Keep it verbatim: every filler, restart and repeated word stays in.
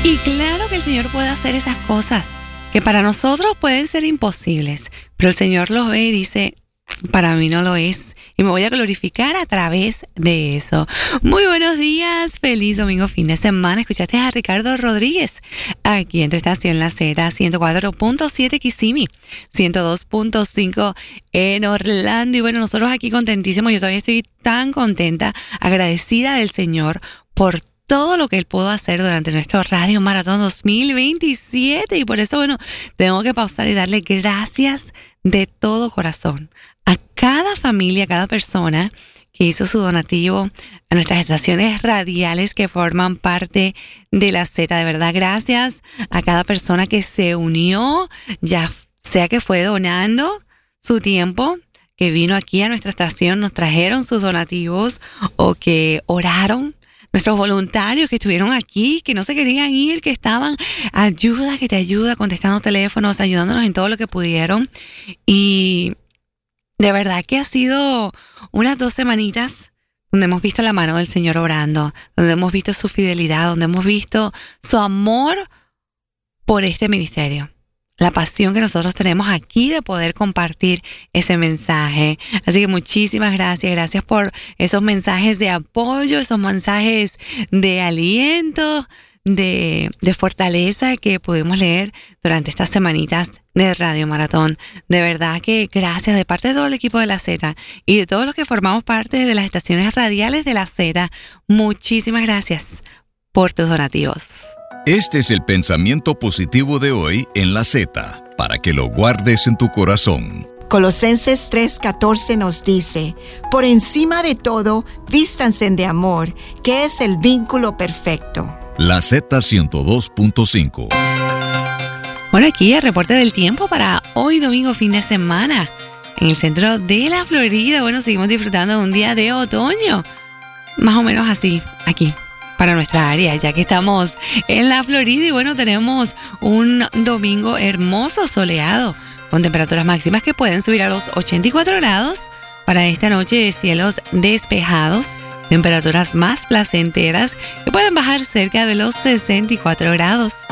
Y claro que el Señor puede hacer esas cosas que para nosotros pueden ser imposibles, pero el Señor los ve y dice, para mí no lo es, y me voy a glorificar a través de eso. Muy buenos días, feliz domingo, fin de semana. Escuchaste a Ricardo Rodríguez aquí en tu estación La Z, ciento cuatro punto siete Kissimmee, ciento dos punto cinco en Orlando. Y bueno, nosotros aquí contentísimos, yo todavía estoy tan contenta, agradecida del Señor por todo lo que Él pudo hacer durante nuestro Radio Maratón dos mil veintisiete. Y por eso, bueno, tengo que pausar y darle gracias de todo corazón a cada familia, a cada persona que hizo su donativo a nuestras estaciones radiales que forman parte de la Z. De verdad, gracias a cada persona que se unió, ya sea que fue donando su tiempo, que vino aquí a nuestra estación, nos trajeron sus donativos o que oraron. Nuestros voluntarios que estuvieron aquí, que no se querían ir, que estaban, ayuda, que te ayuda, contestando teléfonos, ayudándonos en todo lo que pudieron. Y de verdad que ha sido unas dos semanitas donde hemos visto la mano del Señor obrando, donde hemos visto su fidelidad, donde hemos visto su amor por este ministerio. La pasión que nosotros tenemos aquí de poder compartir ese mensaje. Así que muchísimas gracias. Gracias por esos mensajes de apoyo, esos mensajes de aliento, de, de fortaleza que pudimos leer durante estas semanitas de Radio Maratón. De verdad que gracias de parte de todo el equipo de la Z y de todos los que formamos parte de las estaciones radiales de la Z. Muchísimas gracias por tus donativos. Este es el pensamiento positivo de hoy en la Z, para que lo guardes en tu corazón. Colosenses tres catorce nos dice, por encima de todo, vístanse de amor, que es el vínculo perfecto. La Z ciento dos punto cinco. Bueno, aquí el reporte del tiempo para hoy domingo, fin de semana. En el centro de la Florida, bueno, seguimos disfrutando de un día de otoño. Más o menos así, aquí, para nuestra área, ya que estamos en la Florida y bueno, tenemos un domingo hermoso, soleado, con temperaturas máximas que pueden subir a los ochenta y cuatro grados. Para esta noche, cielos despejados, temperaturas más placenteras que pueden bajar cerca de los sesenta y cuatro grados.